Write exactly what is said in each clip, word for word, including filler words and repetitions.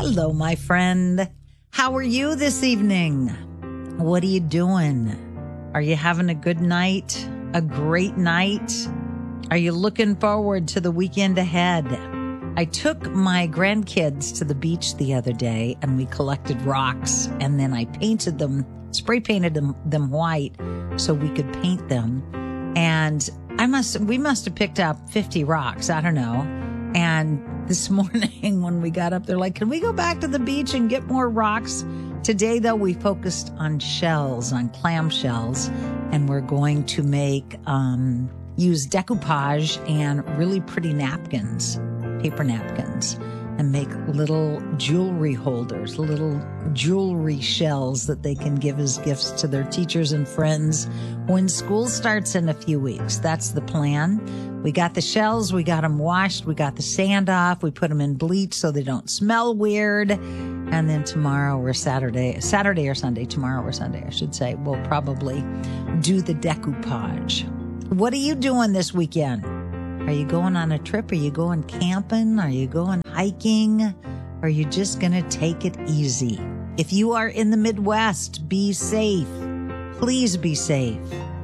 Hello, my friend. How are you this evening? What are you doing? Are you having a good night? A great night? Are you looking forward to the weekend ahead? I took my grandkids to the beach the other day and we collected rocks, and then I painted them, spray painted them, them white so we could paint them. And I must, we must have picked up fifty rocks. I don't know. And this morning when we got up, they're like, can we go back to the beach and get more rocks? Today, though, we focused on shells, on clam shells, and we're going to make, um, use decoupage and really pretty napkins, paper napkins, and make little jewelry holders, little jewelry shells that they can give as gifts to their teachers and friends when school starts in a few weeks. That's the plan. We got the shells, we got them washed, we got the sand off, we put them in bleach so they don't smell weird. And then tomorrow or Saturday, Saturday or Sunday, tomorrow or Sunday, I should say, we'll probably do the decoupage. What are you doing this weekend? Are you going on a trip? Are you going camping? Are you going hiking? Or are you just going to take it easy? If you are in the Midwest, be safe. Please be safe.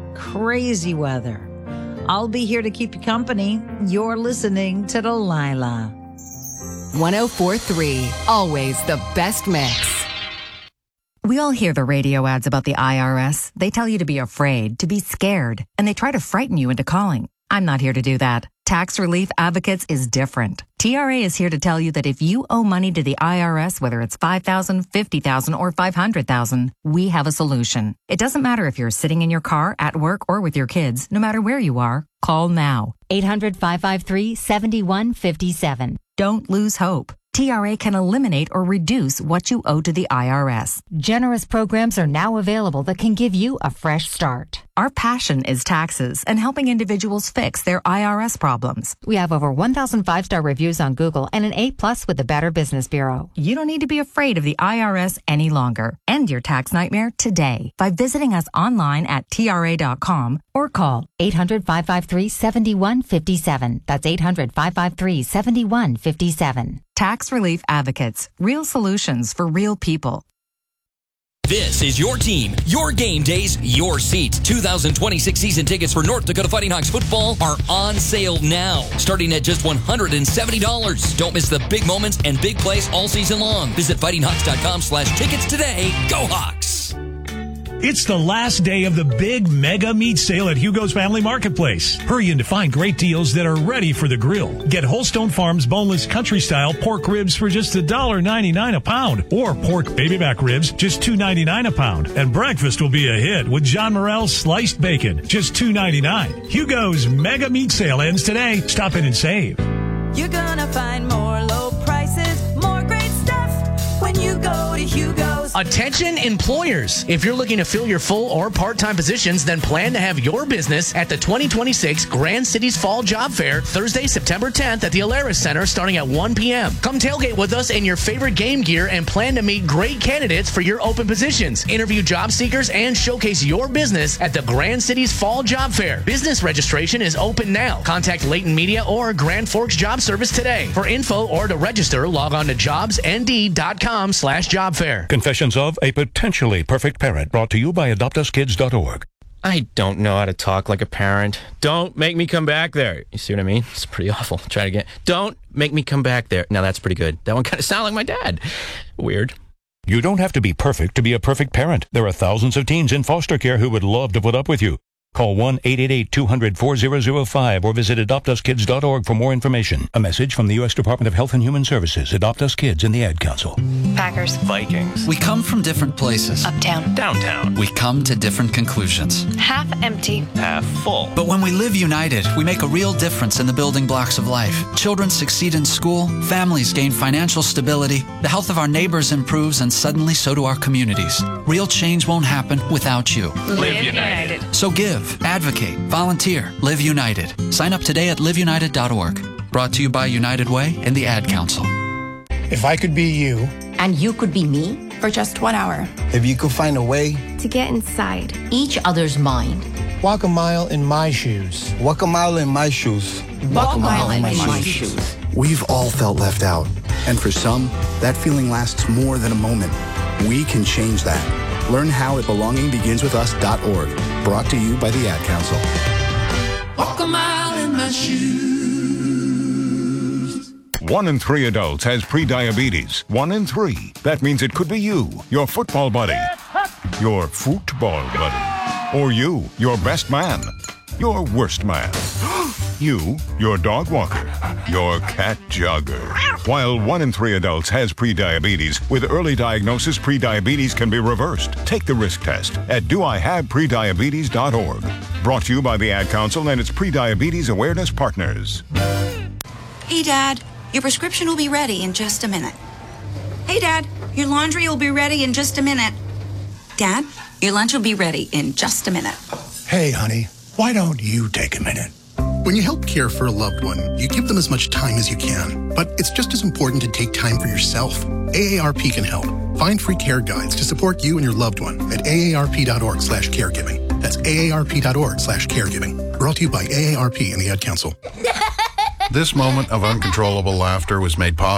Crazy weather. I'll be here to keep you company. You're listening to Delilah. one oh four point three, always the best mix. We all hear the radio ads about the I R S. They tell you to be afraid, to be scared, and they try to frighten you into calling. I'm not here to do that. Tax Relief Advocates is different. T R A is here to tell you that if you owe money to the I R S, whether it's five thousand dollars, fifty thousand dollars, or five hundred thousand dollars, we have a solution. It doesn't matter if you're sitting in your car, at work, or with your kids. No matter where you are, call now. eight hundred, five five three, seven one five seven. Don't lose hope. T R A can eliminate or reduce what you owe to the I R S. Generous programs are now available that can give you a fresh start. Our passion is taxes and helping individuals fix their I R S problems. We have over one thousand five-star reviews on Google and an A plus with the Better Business Bureau. You don't need to be afraid of the I R S any longer. End your tax nightmare today by visiting us online at T R A dot com or call eight hundred, five five three, seven one five seven. That's eight hundred, five five three, seven one five seven. Tax Relief Advocates. Real solutions for real people. This is your team, your game days, your seat. two thousand twenty-six season tickets for North Dakota Fighting Hawks football are on sale now, starting at just one hundred seventy dollars. Don't miss the big moments and big plays all season long. Visit fighting hawks dot com slash tickets today. Go Hawks! It's the last day of the big mega meat sale at Hugo's Family Marketplace. Hurry in to find great deals that are ready for the grill. Get Holstone Farms boneless country-style pork ribs for just one dollar ninety-nine a pound, or pork baby back ribs just two ninety-nine a pound. And breakfast will be a hit with John Morrell's sliced bacon, just two ninety-nine. Hugo's mega meat sale ends today. Stop in and save. You're gonna find more low prices, more great stuff when you go to Hugo's. Attention employers. If you're looking to fill your full or part-time positions, then plan to have your business at the twenty twenty-six Grand Cities Fall Job Fair, Thursday, September tenth at the Alaris Center starting at one p.m. Come tailgate with us in your favorite game gear and plan to meet great candidates for your open positions. Interview job seekers and showcase your business at the Grand Cities Fall Job Fair. Business registration is open now. Contact Layton Media or Grand Forks Job Service today. For info or to register, log on to jobs n d dot com slash job fair. Confessions of a Potentially Perfect Parent, brought to you by adopt us kids dot org. I don't know how to talk like a parent. Don't make me come back there. You see what I mean? It's pretty awful. Try it again. Don't make me come back there. Now that's pretty good. That one kind of sounded like my dad. Weird. You don't have to be perfect to be a perfect parent. There are thousands of teens in foster care who would love to put up with you. Call one eight eight eight, two hundred, four thousand five or visit adopt us kids dot org for more information. A message from the U S Department of Health and Human Services, Adopt Us Kids, and the Ad Council. Packers. Vikings. We come from different places. Uptown. Downtown. We come to different conclusions. Half empty. Half full. But when we live united, we make a real difference in the building blocks of life. Children succeed in school, families gain financial stability, the health of our neighbors improves, and suddenly so do our communities. Real change won't happen without you. Live, live united. united. So give. Advocate, volunteer, Live United. Sign up today at live united dot org. Brought to you by United Way and the Ad Council. If I could be you, and you could be me, for just one hour. If you could find a way to get inside each other's mind. Walk a mile in my shoes. Walk a mile in my shoes. Walk, Walk a mile, mile in my, my shoes. shoes. We've all felt left out. And for some, that feeling lasts more than a moment. We can change that. Learn how at belonging begins with us dot org. Brought to you by the Ad Council. Walk a mile in my shoes. One in three adults has prediabetes. One in three. That means it could be you, your football buddy, your football buddy, or you, your best man, your worst man, you, your dog walker, your cat jogger. While one in three adults has prediabetes, with early diagnosis, prediabetes can be reversed. Take the risk test at do I have prediabetes dot org. Brought to you by the Ad Council and its Prediabetes Awareness Partners. Hey, Dad, your prescription will be ready in just a minute. Hey, Dad, your laundry will be ready in just a minute. Dad, your lunch will be ready in just a minute. Hey, honey, why don't you take a minute? When you help care for a loved one, you give them as much time as you can. But it's just as important to take time for yourself. A A R P can help. Find free care guides to support you and your loved one at A A R P dot org slash caregiving. That's A A R P dot org slash caregiving. Brought to you by A A R P and the Ad Council. This moment of uncontrollable laughter was made possible